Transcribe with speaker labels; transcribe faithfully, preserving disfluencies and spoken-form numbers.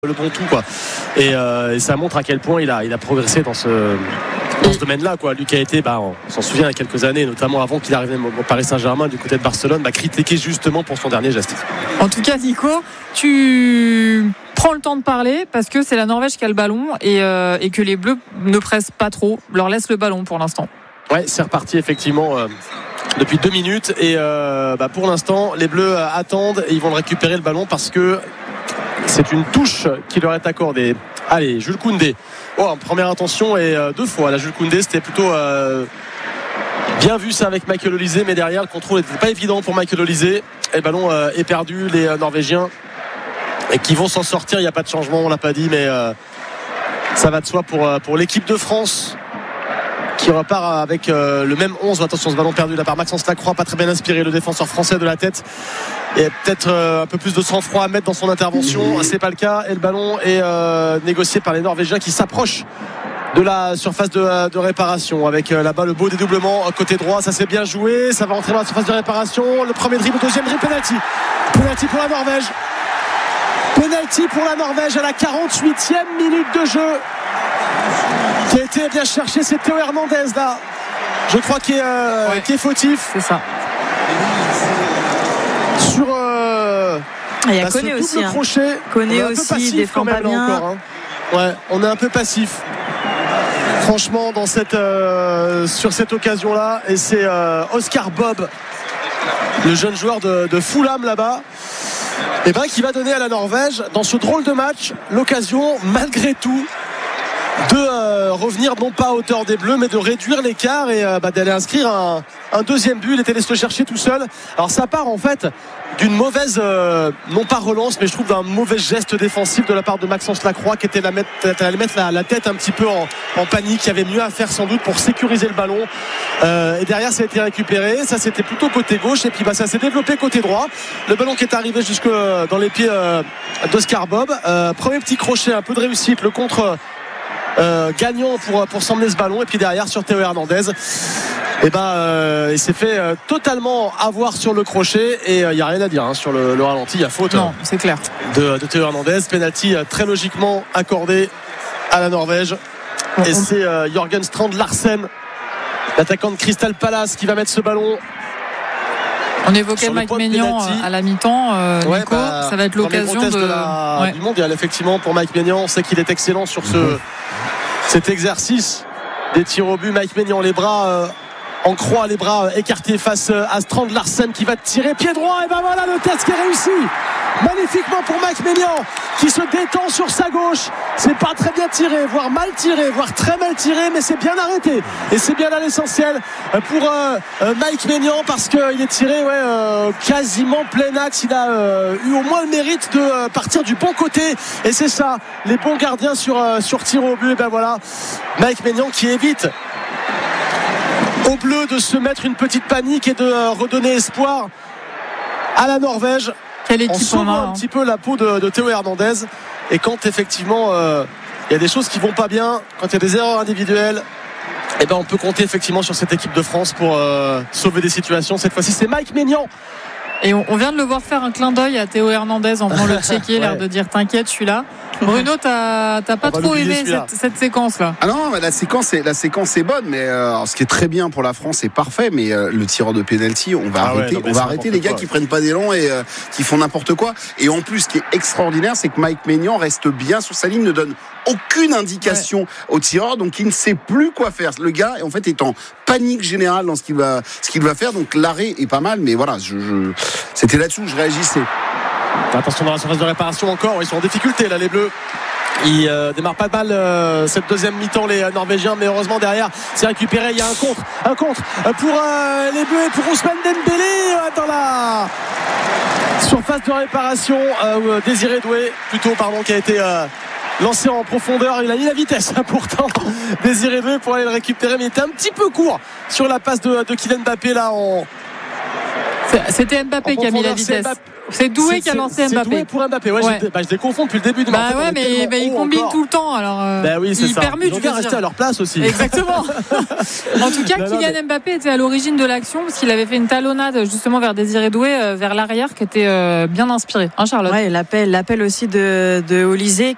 Speaker 1: le bon tout quoi. Et, euh, et ça montre à quel point il a, il a progressé dans ce, dans ce domaine-là quoi. Lui qui a été, bah, on s'en souvient il y a quelques années, notamment avant qu'il arrive au Paris Saint-Germain du côté de Barcelone, bah, critiqué justement pour son dernier geste.
Speaker 2: En tout cas, Nico, tu prends le temps de parler parce que c'est la Norvège qui a le ballon et, euh, et que les Bleus ne pressent pas trop, leur laissent le ballon pour l'instant.
Speaker 1: Ouais, c'est reparti effectivement euh, depuis deux minutes et euh, bah, pour l'instant les Bleus euh, attendent et ils vont récupérer le ballon parce que c'est une touche qui leur est accordée. Allez, Jules Koundé. Oh, en première intention et euh, deux fois. Là, Jules Koundé, c'était plutôt euh, bien vu ça avec Michael Olise, mais derrière le contrôle n'était pas évident pour Michael Olise. Et le ballon euh, est perdu. Les euh, Norvégiens et qui vont s'en sortir. Il n'y a pas de changement, on l'a pas dit, mais euh, ça va de soi pour, euh, pour l'équipe de France qui repart avec euh, le même onze. Attention, ce ballon perdu là par Maxence Lacroix, pas très bien inspiré, le défenseur français de la tête. Et peut-être euh, un peu plus de sang-froid à mettre dans son intervention. C'est pas le cas. Et le ballon est euh, négocié par les Norvégiens qui s'approchent de la surface de, de réparation avec euh, là-bas le beau dédoublement côté droit. Ça s'est bien joué. Ça va rentrer dans la surface de réparation. Le premier dribble, le deuxième dribble, penalty. Penalty pour la Norvège. Penalty pour la Norvège à la quarante-huitième minute de jeu. Qui a été bien cherché, c'est Théo Hernandez là. Je crois qu'il est, euh,
Speaker 2: ouais.
Speaker 1: qu'il est fautif.
Speaker 2: C'est ça.
Speaker 1: Sur euh,
Speaker 2: il y a
Speaker 1: bah,
Speaker 2: Koné
Speaker 1: ce
Speaker 2: aussi.
Speaker 1: double
Speaker 2: Hein.
Speaker 1: crochet.
Speaker 2: Koné aussi, défend pas bien.
Speaker 1: Encore, hein. Ouais, on est un peu passif. Franchement, dans cette, euh, sur cette occasion-là, et c'est euh, Oscar Bob, le jeune joueur de, de Fulham là-bas, et ben, qui va donner à la Norvège, dans ce drôle de match, l'occasion, malgré tout, de euh, revenir non pas à hauteur des Bleus mais de réduire l'écart et euh, bah, d'aller inscrire un, un deuxième but. Il était allé se le chercher tout seul. Alors ça part en fait d'une mauvaise euh, non pas relance mais je trouve d'un mauvais geste défensif de la part de Maxence Lacroix qui était à mettre, mettre la, la tête un petit peu en, en panique, qui avait mieux à faire sans doute pour sécuriser le ballon euh, et derrière ça a été récupéré. Ça c'était plutôt côté gauche et puis bah, ça s'est développé côté droit. Le ballon qui est arrivé jusque dans les pieds euh, d'Oscar Bob. euh, premier petit crochet, un peu de réussite, le contre Euh, gagnant pour, pour s'emmener ce ballon et puis derrière sur Théo Hernandez et ben euh, il s'est fait euh, totalement avoir sur le crochet et il euh, n'y a rien à dire hein, sur le, le ralenti, il y a faute
Speaker 2: non, c'est clair.
Speaker 1: de, de Théo Hernandez. Penalty euh, très logiquement accordé à la Norvège et on... c'est euh, Jørgen Strand Larsen, l'attaquant de Crystal Palace, qui va mettre ce ballon.
Speaker 2: On évoquait Mike Maignan à la mi-temps, euh,
Speaker 1: ouais,
Speaker 2: Nico,
Speaker 1: bah,
Speaker 2: ça va être l'occasion de,
Speaker 1: de la, ouais. du mondial effectivement pour Mike Maignan. On sait qu'il est excellent sur ce, mmh. cet exercice des tirs au but. Mike Maignan, les bras euh, en croix, les bras écartés face à Strand Larsen qui va tirer pied droit. Et ben voilà le test qui est réussi magnifiquement pour Mike Maignan qui se détend sur sa gauche. C'est pas très bien tiré, voire mal tiré, voire très mal tiré, mais c'est bien arrêté et c'est bien là l'essentiel pour euh, Mike Maignan parce qu'il est tiré ouais, euh, quasiment plein axe. Il a euh, eu au moins le mérite de euh, partir du bon côté et c'est ça, les bons gardiens sur, euh, sur tir au but. Et ben voilà Mike Maignan qui évite aux Bleus de se mettre une petite panique et de euh, redonner espoir à la Norvège.
Speaker 2: Quelle équipe
Speaker 1: on sauve
Speaker 2: on a,
Speaker 1: un
Speaker 2: hein.
Speaker 1: petit peu la peau de, de Théo Hernandez et quand effectivement il euh, y a des choses qui vont pas bien, quand il y a des erreurs individuelles, et ben on peut compter effectivement sur cette équipe de France pour euh, sauver des situations. Cette fois-ci c'est Mike Maignan.
Speaker 2: Et on, on vient de le voir faire un clin d'œil à Théo Hernandez en venant le checker, ouais. L'air de dire t'inquiète, je suis là. Bruno, t'as, t'as pas trop aimé cette, cette séquence là?
Speaker 3: Ah non, la séquence est, la séquence est bonne, mais euh, alors, ce qui est très bien pour la France, c'est parfait. Mais euh, le tireur de penalty, on va ah arrêter, ouais, non, on va arrêter les gars quoi. Qui prennent pas d'élan et euh, qui font n'importe quoi. Et en plus, ce qui est extraordinaire, c'est que Mike Maignan reste bien sur sa ligne, ne donne aucune indication ouais. au tireur, donc il ne sait plus quoi faire. Le gars, en fait, est en panique générale dans ce qu'il va, ce qu'il va faire. Donc l'arrêt est pas mal, mais voilà, je, je... c'était là-dessus où je réagissais.
Speaker 1: Attention dans la surface de réparation encore, ils sont en difficulté là les Bleus. Ils euh, démarrent pas mal euh, cette deuxième mi-temps les euh, Norvégiens, mais heureusement derrière c'est récupéré. Il y a un contre, un contre pour euh, les Bleus et pour Ousmane Dembélé euh, dans la surface de réparation. Euh, Désiré Doué plutôt pardon qui a été euh, lancé en profondeur. Il a mis la vitesse hein, pourtant Désiré Doué pour aller le récupérer, mais il était un petit peu court sur la passe de, de Kylian Mbappé là en...
Speaker 2: C'était Mbappé qui a mis la vitesse. C'est Doué qui a lancé Mbappé.
Speaker 1: C'est Doué pour Mbappé. Ouais, ouais. Je, bah, je les confonds depuis le début de
Speaker 2: Bah ouais, mais, mais ils combinent tout le temps. Alors, euh,
Speaker 1: bah oui, c'est
Speaker 2: ils
Speaker 1: ça.
Speaker 2: permutent.
Speaker 1: Ils ont bien resté à leur place aussi.
Speaker 2: Exactement. En tout cas, non, Kylian mais... Mbappé était à l'origine de l'action parce qu'il avait fait une talonnade justement vers Désiré Doué, euh, vers l'arrière, qui était euh, bien inspiré. Hein, Charlotte?
Speaker 4: Ouais, l'appel, l'appel aussi de, de Olise